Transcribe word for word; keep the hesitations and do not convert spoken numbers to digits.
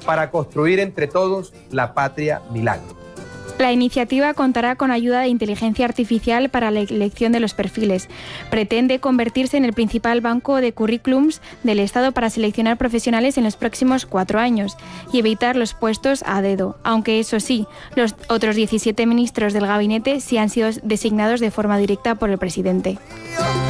para construir entre todos la patria milagro. La iniciativa contará con ayuda de inteligencia artificial para la elección de los perfiles. Pretende convertirse en el principal banco de currículums del Estado para seleccionar profesionales en los próximos cuatro años y evitar los puestos a dedo, aunque eso sí, los otros diecisiete ministros del gabinete sí han sido designados de forma directa por el presidente.